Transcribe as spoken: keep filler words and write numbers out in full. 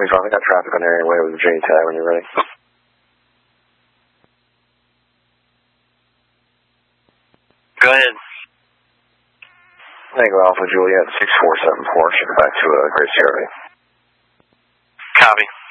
We finally got traffic on area way with the J tag when you're ready. Go ahead. Tango Alpha Juliet six four seven four, shipping back to uh, Grace Sierra. Copy.